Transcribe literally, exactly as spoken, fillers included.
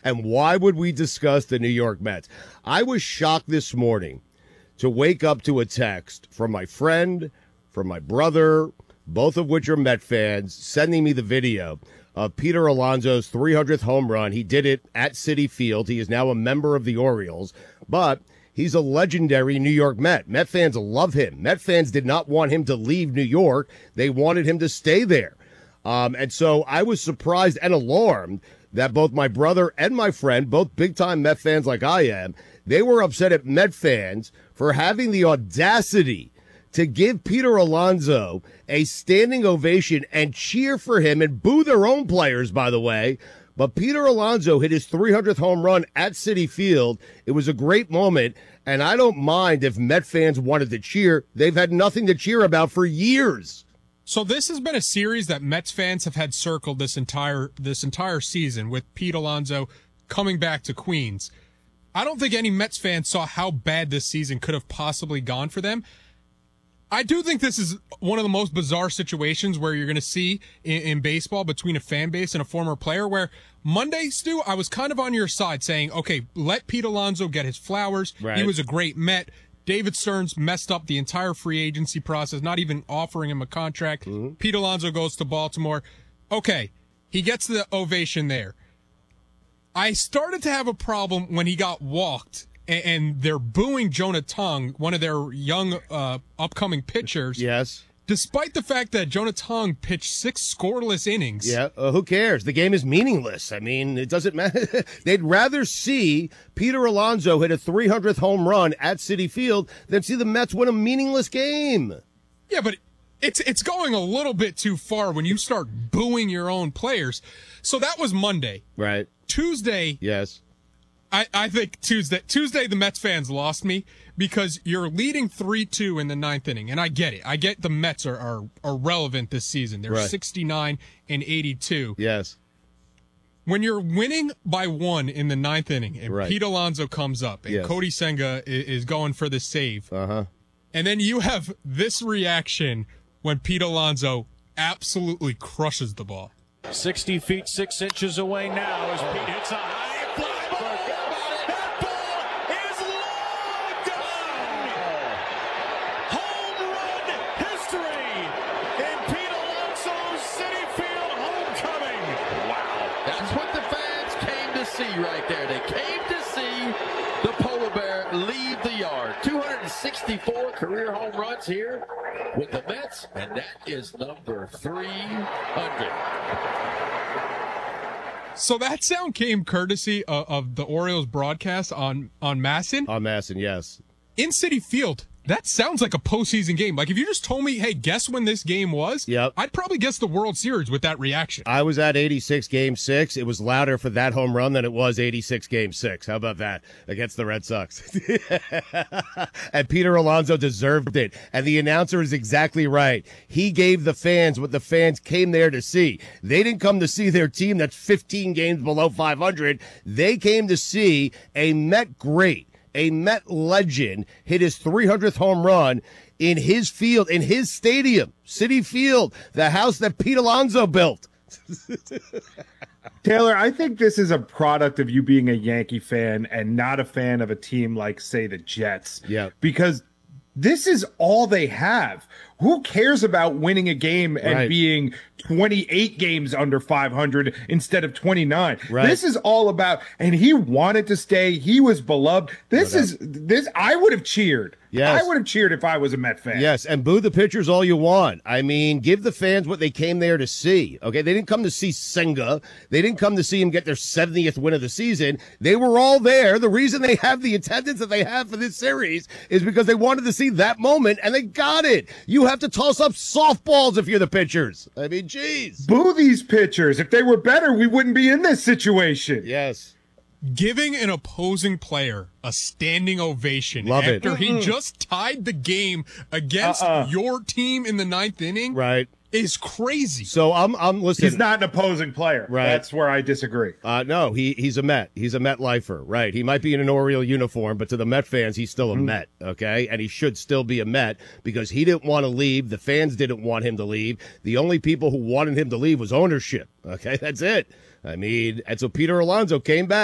And why would we discuss the New York Mets? I was shocked this morning to wake up to a text from my friend, from my brother, both of which are Met fans, sending me the video of Peter Alonso's three hundredth home run. He did it at Citi Field. He is now a member of the Orioles, but he's a legendary New York Met. Met fans love him. Met fans did not want him to leave New York. They wanted him to stay there. Um, and so I was surprised and alarmed that both my brother and my friend, both big-time Met fans like I am, they were upset at Met fans for having the audacity to give Peter Alonso a standing ovation and cheer for him and boo their own players, by the way. But Peter Alonso hit his three hundredth home run at Citi Field. It was a great moment, and I don't mind if Met fans wanted to cheer. They've had nothing to cheer about for years. So this has been a series that Mets fans have had circled this entire this entire season with Pete Alonso coming back to Queens. I don't think any Mets fans saw how bad this season could have possibly gone for them. I do think this is one of the most bizarre situations where you're going to see in, in baseball between a fan base and a former player, where Monday, Stu, I was kind of on your side saying, okay, let Pete Alonso get his flowers. Right. He was a great Met. David Stearns messed up the entire free agency process, not even offering him a contract. Mm-hmm. Pete Alonso goes to Baltimore. Okay, he gets the ovation there. I started to have a problem when he got walked and they're booing Jonah Tong, one of their young uh, upcoming pitchers. Yes. Despite the fact that Jonah Tong pitched six scoreless innings. Yeah, uh, who cares? The game is meaningless. I mean, it doesn't matter. They'd rather see Peter Alonso hit a three hundredth home run at Citi Field than see the Mets win a meaningless game. Yeah, but it's it's going a little bit too far when you start booing your own players. So that was Monday. Right. Tuesday. Yes. I, I think Tuesday, Tuesday the Mets fans lost me because you're leading three two in the ninth inning, and I get it. I get the Mets are, are, are relevant this season. They're right. sixty-nine and eighty-two. Yes. When you're winning by one in the ninth inning, and right. Pete Alonso comes up, and yes. Cody Senga is, is going for the save, uh-huh. and then you have this reaction when Pete Alonso absolutely crushes the ball. sixty feet, six inches away now as Pete hits a high fly ball. That ball is long gone. Home run history in Pete Alonso's Citi Field homecoming. Wow. That's what the fans came to see right there. They came to see the Polar Bear leave the yard. two hundred sixty-four career home runs here with the Mets, and that is number three hundred. So that sound came courtesy of, of the Orioles broadcast on, on Masson. On Masson, yes. In Citi Field, that sounds like a postseason game. Like, if you just told me, hey, guess when this game was, yep. I'd probably guess the World Series with that reaction. I was at eighty-six Game six. It was louder for that home run than it was eighty-six Game six. How about that? Against the Red Sox. And Peter Alonso deserved it. And the announcer is exactly right. He gave the fans what the fans came there to see. They didn't come to see their team that's fifteen games below five hundred. They came to see a Met great, a Met legend, hit his three hundredth home run in his field, in his stadium, Citi Field, the house that Pete Alonso built. Taylor, I think this is a product of you being a Yankee fan and not a fan of a team like, say, the Jets. Yeah. Because this is all they have. Who cares about winning a game and right. being twenty-eight games under five hundred instead of twenty-nine? Right. This is all about, and he wanted to stay. He was beloved. This no is this. I would have cheered. Yes. I would have cheered if I was a Met fan. Yes, and boo the pitchers all you want. I mean, give the fans what they came there to see. Okay, they didn't come to see Senga. They didn't come to see him get their seventieth win of the season. They were all there. The reason they have the attendance that they have for this series is because they wanted to see that moment, and they got it. You have to toss up softballs if you're the pitchers. I mean, geez. Boo these pitchers. If they were better, we wouldn't be in this situation. Yes. Giving an opposing player a standing ovation Love it. after he Mm-mm. just tied the game against Uh-uh. your team in the ninth inning Right. is crazy. So I'm I'm listening. He's not an opposing player. Right. That's where I disagree. Uh, no, he he's a Met. He's a Met lifer, right? He might be in an Oriole uniform, but to the Met fans, he's still a Mm-hmm. Met, okay? And he should still be a Met because he didn't want to leave. The fans didn't want him to leave. The only people who wanted him to leave was ownership, okay? That's it. I mean, and so Peter Alonso came back.